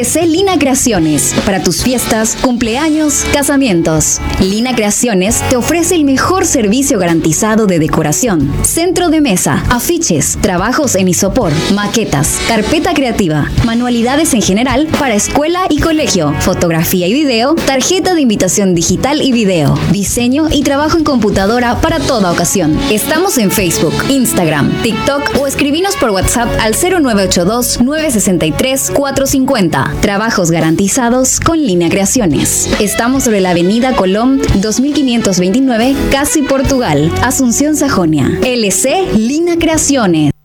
LC Lina Creaciones, para tus fiestas, cumpleaños, casamientos. Lina Creaciones te ofrece el mejor servicio garantizado de decoración. Centro de mesa, afiches, trabajos en isopor, maquetas, carpeta creativa, manualidades en general para escuela y colegio, fotografía y video, tarjeta de invitación digital y video, diseño y trabajo en computadora para toda ocasión. Estamos en Facebook, Instagram, TikTok o escribinos por WhatsApp al 0982-963-450. Trabajos garantizados con Lina Creaciones. Estamos sobre la avenida Colón 2529, Casi Portugal, Asunción, Sajonia. LC Lina Creaciones.